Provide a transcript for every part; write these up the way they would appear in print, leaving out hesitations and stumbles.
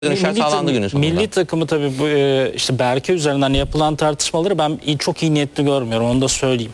dönüşler sağlandı günün sonunda. Milli takımı tabii bu, işte Berke üzerinden yapılan tartışmaları ben çok iyi niyetli görmüyorum, onu da söyleyeyim.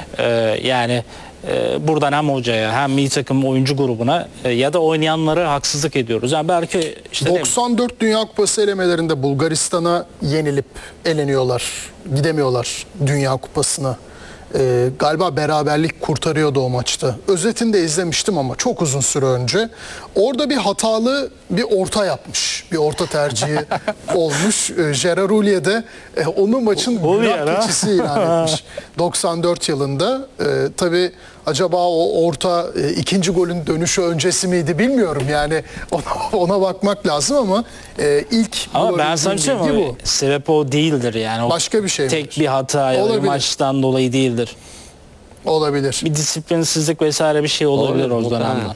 Yani buradan hem hocaya hem milli takım oyuncu grubuna ya da oynayanlara haksızlık ediyoruz. Yani Berke işte 94 Dünya Kupası elemelerinde Bulgaristan'a yenilip eleniyorlar. Gidemiyorlar Dünya Kupası'na. Galiba beraberlik kurtarıyordu o maçta. Özetini de izlemiştim ama çok uzun süre önce. Orada bir hatalı bir orta yapmış. Bir orta tercihi olmuş. Gerard Houllier de onu maçın günah keçisi ilan etmiş. 94 yılında. Tabii acaba o orta ikinci golün dönüşü öncesi miydi bilmiyorum. Yani ona bakmak lazım ama ilk ama ben sana bir şey söyleyeyim, sebep o değildir yani. Başka bir şey tek midir? bir hata ya da maçtan dolayı değildir. Olabilir. Bir disiplinsizlik vesaire bir şey olabilir o dönemden.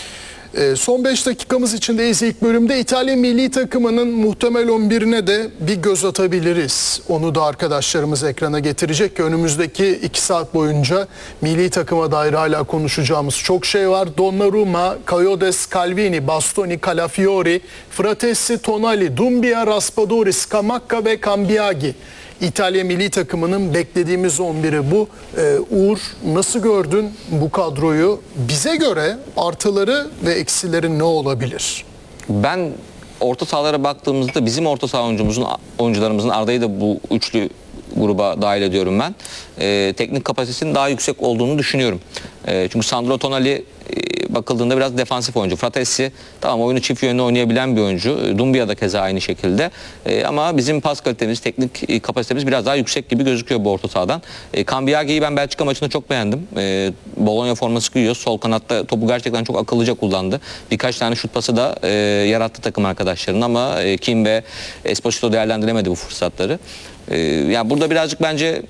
Son 5 dakikamız içindeyiz ilk bölümde. İtalya milli takımının muhtemel 11'ine de bir göz atabiliriz. Onu da arkadaşlarımız ekrana getirecek ki önümüzdeki 2 saat boyunca milli takıma dair hala konuşacağımız çok şey var. Donnarumma, Coyotes, Calvini, Bastoni, Calafiori, Fratesi, Tonali, Dumbia, Raspadori, Scamacca ve Cambiaghi. İtalya milli takımının beklediğimiz 11'i bu. Uğur, nasıl gördün bu kadroyu? Bize göre artıları ve eksileri ne olabilir? Ben orta sahalara baktığımızda bizim orta saha oyuncularımızın Arda'yı da bu üçlü gruba dahil ediyorum ben. Teknik kapasitesinin daha yüksek olduğunu düşünüyorum. Çünkü Sandro Tonali bakıldığında biraz defansif oyuncu. Fratesi tamam oyunu çift yönlü oynayabilen bir oyuncu. Dumbia da keza aynı şekilde. Ama bizim pas kalitemiz, teknik kapasitemiz biraz daha yüksek gibi gözüküyor bu orta sahadan. Cambiaghi'yi ben Belçika maçında çok beğendim. Bologna forması giyiyor. Sol kanatta topu gerçekten çok akıllıca kullandı. Birkaç tane şut pası da yarattı takım arkadaşlarının ama Kim ve Esposito değerlendiremedi bu fırsatları. Yani burada birazcık bence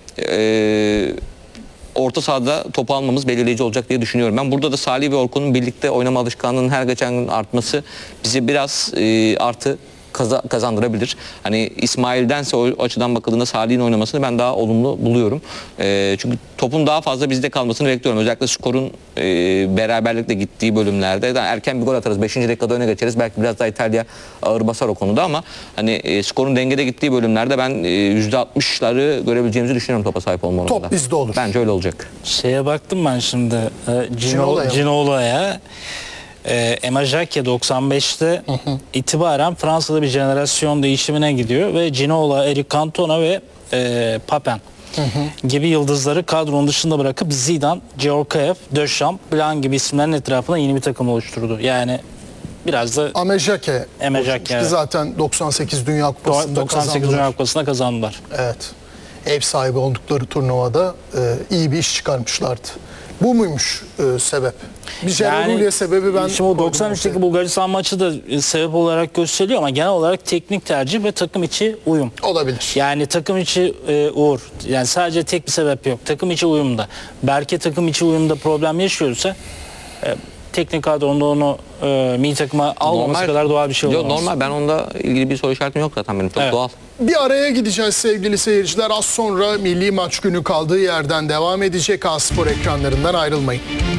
orta sahada top almamız belirleyici olacak diye düşünüyorum. Ben burada da Salih ve Orkun'un birlikte oynama alışkanlığının her geçen gün artması bize biraz artı kazandırabilir. Hani İsmail'dense o açıdan bakıldığında Salih'in oynamasını ben daha olumlu buluyorum. Çünkü topun daha fazla bizde kalmasını bekliyorum. Özellikle skorun beraberlikle gittiği bölümlerde erken bir gol atarız. 5. dakikada öne geçeriz. Belki biraz daha İtalya ağır basar o konuda ama hani skorun dengede gittiği bölümlerde ben %60'ları görebileceğimizi düşünüyorum topa sahip olma oranında. Top bizde olur. Bence öyle olacak. Şeye baktım ben şimdi Ginola'ya. Emma Jacquet 95'te itibaren Fransa'da bir jenerasyon değişimine gidiyor ve Ginola, Eric Cantona ve Papin gibi yıldızları kadronun dışında bırakıp Zidane, Djorkaeff, Deschamps, Blanc gibi isimlerin etrafına yeni bir takım oluşturdu. Yani biraz da Emma Jacquet evet. Zaten 98 Dünya Kupası'nda 98 Dünya Kupası'nda kazandılar. Evet. Ev sahibi oldukları turnuvada iyi bir iş çıkarmışlardı. Bu muymuş sebep? Bir Gerard Houllier sebebi ben... Şimdi o 93'teki Bulgaristan maçı da sebep olarak gösteriliyor ama genel olarak teknik tercih ve takım içi uyum. Olabilir. Yani takım içi Uğur. Yani sadece tek bir sebep yok. Takım içi uyumda. Belki takım içi uyumda problem yaşıyorsa teknik kadronda onu milli takıma almaması kadar doğal bir şey olmaz. Normal, ben onda ilgili bir soru işaretim yok zaten benim. Çok doğal. Bir araya gideceğiz sevgili seyirciler. Az sonra milli maç günü kaldığı yerden devam edecek. A-Spor ekranlarından ayrılmayın.